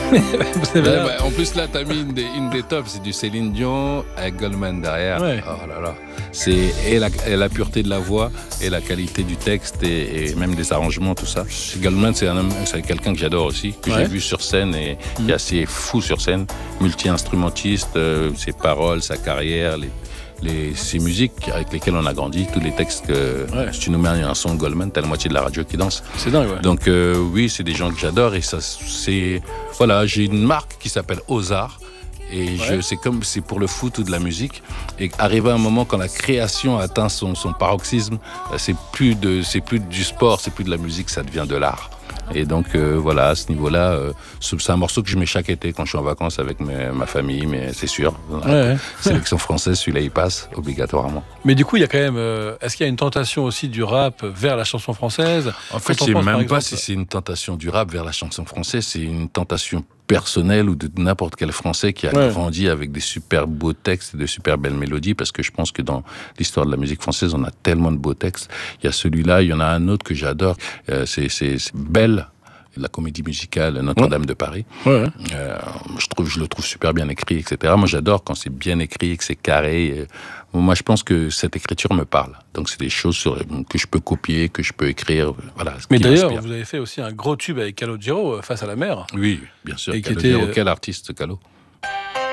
En plus, là, t'as mis une des tops, c'est du Céline Dion avec Goldman derrière. Ouais. Oh là là. C'est et la pureté de la voix et la qualité du texte et même des arrangements, tout ça. Goldman, c'est quelqu'un que j'adore aussi, que j'ai vu sur scène et qui est assez fou sur scène, multi-instrumentiste, ses paroles, sa carrière, ces musiques avec lesquelles on a grandi, tous les textes que si tu nous mets un son de Goldman, t'as la moitié de la radio qui danse. C'est dingue, ouais. Donc oui, c'est des gens que j'adore et ça, voilà, j'ai une marque qui s'appelle Ozar. Et c'est pour le foot ou de la musique. Et arrivé à un moment quand la création atteint son paroxysme, c'est plus du sport, c'est plus de la musique, ça devient de l'art. Et donc voilà, à ce niveau-là, c'est un morceau que je mets chaque été quand je suis en vacances avec ma famille, mais c'est sûr, sélection française, celui-là il passe obligatoirement. Mais du coup, il y a quand même, est-ce qu'il y a une tentation aussi du rap vers la chanson française ? En fait, je sais même pas si c'est une tentation du rap vers la chanson française, c'est une tentation personnelle ou de n'importe quel Français qui a grandi avec des super beaux textes et de super belles mélodies, parce que je pense que dans l'histoire de la musique française, on a tellement de beaux textes. Il y a celui-là, il y en a un autre que j'adore, c'est Belle, la comédie musicale Notre-Dame de Paris. Je le trouve super bien écrit, etc. Moi, j'adore quand c'est bien écrit, que c'est carré. Moi, je pense que cette écriture me parle. Donc, c'est des choses que je peux copier, que je peux écrire. Voilà. Mais d'ailleurs, vous avez fait aussi un gros tube avec Calogero, Face à la mer. Oui, bien sûr. Et Calogero, quel artiste, Calo.